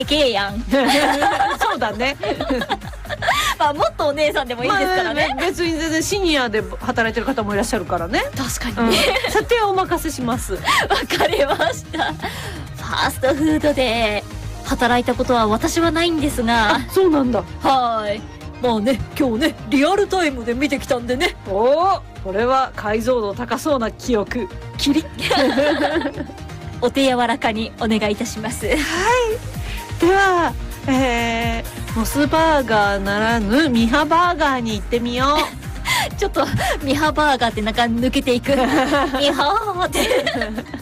けえやんそうだねまあもっとお姉さんでもいいですからね、 別に全然シニアで働いてる方もいらっしゃるからね。 確かにね、 査定はお任せします。 わかりました。ファーストフードで働いたことは私はないんですが。 そうなんだ。 はい、もうね今日ねリアルタイムで見てきたんでね。 おお、これは解像度高そうな記憶。キリお手柔らかにお願いいたします。はい、 ではモスバーガーならぬミハバーガーに行ってみようちょっとミハバーガーってなんか抜けていくミハーっていらっしゃいま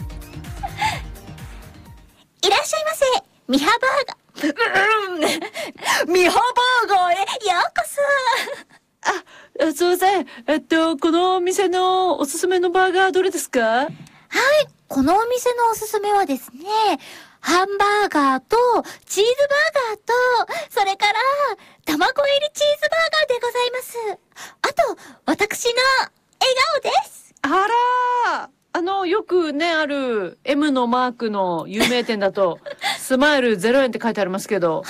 せ、ミハバーガーミハバーガーへようこそ。 あ、すいません。このお店のおすすめのバーガーどれですか？ はい、このお店のおすすめはですね、ハンバーガーとチーズバーガーと、それから卵入りチーズバーガーでございます。あと、私の笑顔です。 あらー、よくね、ある M のマークの有名店だと、スマイル0円って書いてありますけど、はい。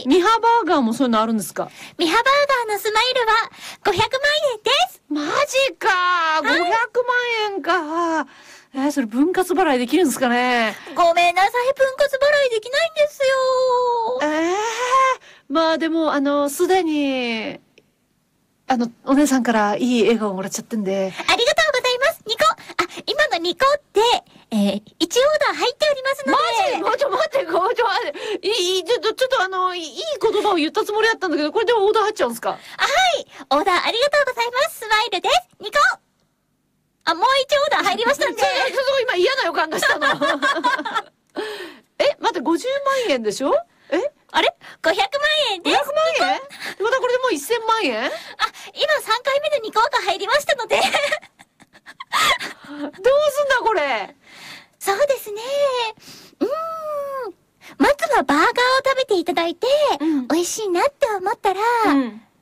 ミハバーガーもそういうのあるんですか？ ミハバーガーのスマイルは500万円です。 マジかー、500万円か。それ分割払いできるんですかね？ ごめんなさい、分割払いできないんですよ。 まあでも、すでに、お姉さんからいい笑顔もらっちゃってんで。 ありがとうございます。2個。今の2個って、1オーダー入っておりますので。 マジ？ちょっと待って。ちょっといい言葉を言ったつもりだったんだけど、これでオーダー入っちゃうんですか？ はい。オーダーありがとうございます。スマイルです。2個。もう1オーダー入りましたんで。ちょっと今嫌な予感がしたの。待って、50万円でしょ？ あれ ?500 万円です。500 万円？またこれでもう1000万円？ 今3回目の2個が入りましたので。 どうすんだこれ。 そうですね。まずはバーガーを食べていただいて、美味しいなって思ったら、3回分の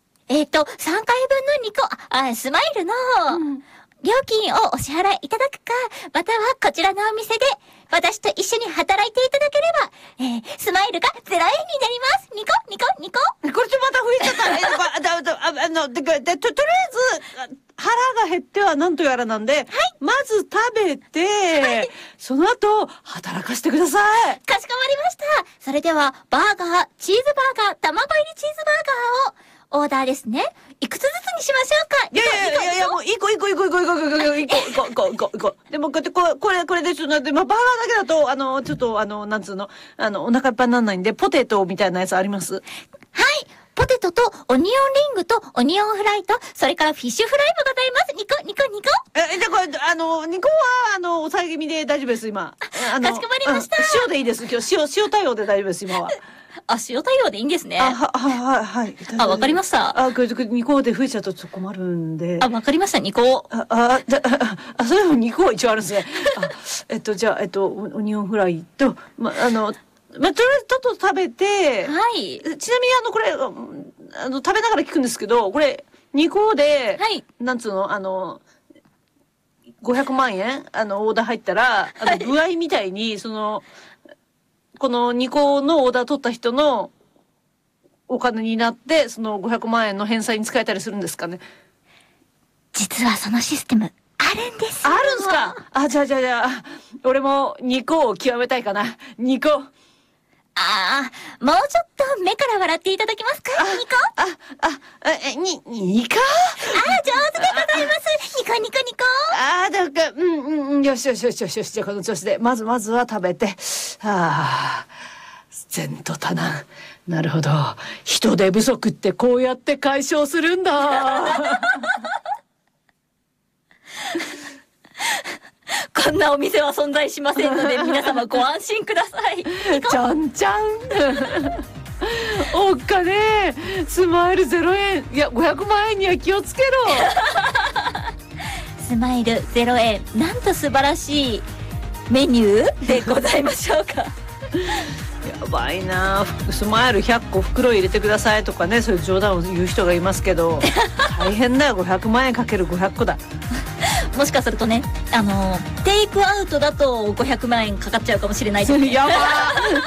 2個、スマイルの、料金をお支払いいただくか、またはこちらのお店で私と一緒に働いていただければ、スマイルが0円になります。2個。 これちょっとまた増えちゃった。とりあえず、腹が減ってはなんとやらなんで、はい、まず食べて、はい、その後、働かせてください。 かしこまりました。それでは、バーガー、チーズバーガー、卵入りチーズバーガーを、オーダーですね。いくつずつにしましょうか。 いや、もう、行こう。でも、これでちょっと、バーガーだけだと、ちょっと、なんつうの、お腹いっぱいにならないんで、ポテトみたいなやつあります？はい。 ポテトと、オニオンリングと、オニオンフライと、それからフィッシュフライもございます。2個。 じゃこれ、2個は、抑え気味で大丈夫です、今。 かしこまりました。 塩でいいです。今日、塩対応で大丈夫です、今は。 塩対応でいいんですね。 はい。 わかりました。 これ2個で増えちゃうとちょっと困るんで。 わかりました、2個。 それも2個は一応あるんですね。じゃあ、オニオンフライと、とりあえずちょっと食べて、 はい。 ちなみにこれ、食べながら聞くんですけど、これ、2個で、はい。なんつうの、500万円オーダー入ったら、具合みたいに、この2個のオーダー取った人のお金になって、その500万円の返済に使えたりするんですかね？ 実はそのシステム、あるんですよ。 あるんすか？じゃあ、俺も2個を極めたいかな。2個。 もうちょっと目から笑っていただけますか？ 2 個。 2個？ 上手でございます。2個。 だから、よし。じゃあこの調子で、まずは食べて。前途多難。なるほど。人手不足ってこうやって解消するんだ。 こんなお店は存在しませんので、皆様ご安心ください。 ちゃん。おっかねえ。スマイル0円。いや、500万円には気をつけろ。 スマイル0円。なんと素晴らしいメニューでございましょうか。 やばいな。スマイル100個袋入れてくださいとかね、そういう冗談を言う人がいますけど、大変だよ。500万円かける500個だ。 もしかするとね、テイクアウトだと500万円かかっちゃうかもしれないですね。 やばー。